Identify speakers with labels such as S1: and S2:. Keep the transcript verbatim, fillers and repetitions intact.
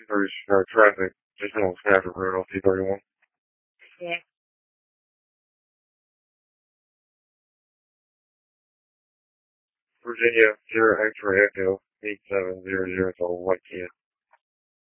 S1: two thirty or traffic, just on Stafford Road on two thirty-one.
S2: Yeah.
S1: Virginia, Sierra X-ray Echo, eight seven zero zero, it's a white kid.